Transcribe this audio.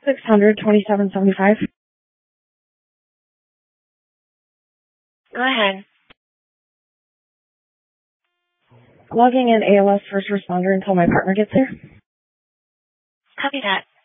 600-2775. Go ahead. Logging in ALS first responder until my partner gets here. Copy that.